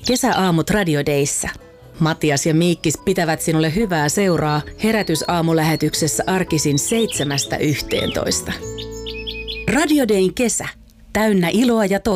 Kesäaamut Radio Dayssä. Matias ja Miikkis pitävät sinulle hyvää seuraa herätysaamulähetyksessä arkisin 7–11. Radio Dayn kesä. Täynnä iloa ja